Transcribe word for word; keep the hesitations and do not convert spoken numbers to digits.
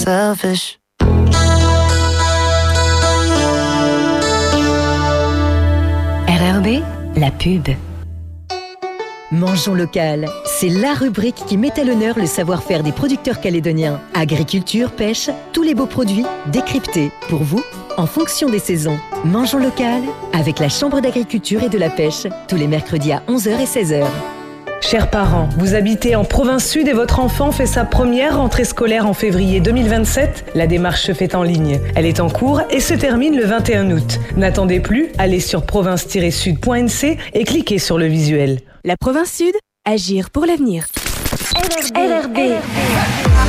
selfish. R R B, la pub. Mangeons local, c'est la rubrique qui met à l'honneur le savoir-faire des producteurs calédoniens. Agriculture, pêche, tous les beaux produits décryptés pour vous en fonction des saisons. Mangeons local avec la Chambre d'agriculture et de la pêche tous les mercredis à onze heures et seize heures. Chers parents, vous habitez en province sud et votre enfant fait sa première rentrée scolaire en février deux mille vingt-sept. La démarche se fait en ligne. Elle est en cours et se termine le vingt et un août. N'attendez plus, allez sur province tiret sud point n c et cliquez sur le visuel. La province sud, agir pour l'avenir. R R B.